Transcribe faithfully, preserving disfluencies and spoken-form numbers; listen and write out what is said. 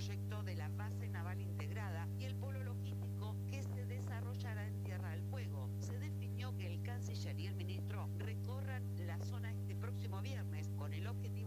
proyecto de la base naval integrada y el polo logístico que se desarrollará en Tierra del Fuego. Se definió que el canciller y el ministro recorran la zona este próximo viernes con el objetivo